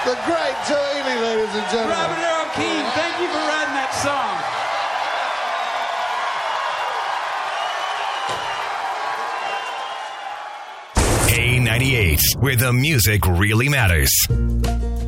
The great Joe Ely, ladies and gentlemen. Robert Earl Keen, thank you for writing that song. K98, where the music really matters.